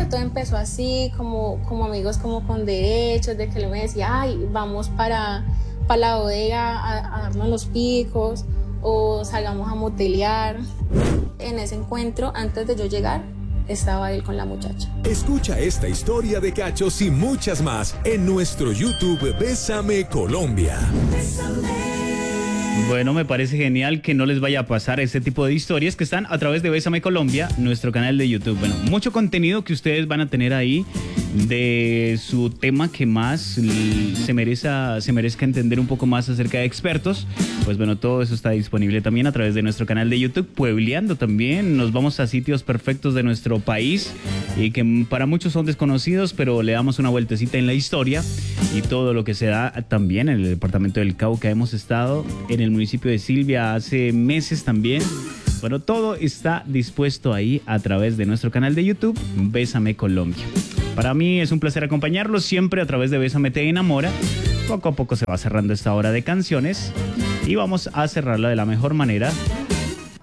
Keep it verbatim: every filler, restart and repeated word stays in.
todo empezó así, como, como amigos como con derechos, de que él me decía, ay, vamos para, para la bodega a, a darnos los picos, o salgamos a motelear. En ese encuentro, antes de yo llegar, estaba él con la muchacha. Escucha esta historia de cachos y muchas más en nuestro YouTube Bésame Colombia. Bésame. Bueno, me parece genial que no les vaya a pasar este tipo de historias que están a través de Bésame Colombia, nuestro canal de YouTube. Bueno, mucho contenido que ustedes van a tener ahí de su tema que más se merezca, se merezca entender un poco más acerca de expertos. Pues bueno, todo eso está disponible también a través de nuestro canal de YouTube. Puebleando también, nos vamos a sitios perfectos de nuestro país y que para muchos son desconocidos, pero le damos una vueltecita en la historia y todo lo que se da también en el departamento del Cauca. Hemos estado en el municipio de Silvia hace meses también. Bueno, todo está dispuesto ahí a través de nuestro canal de YouTube, Bésame Colombia. Para mí es un placer acompañarlos siempre a través de Bésame Te Enamora. Poco a poco se va cerrando esta hora de canciones y vamos a cerrarla de la mejor manera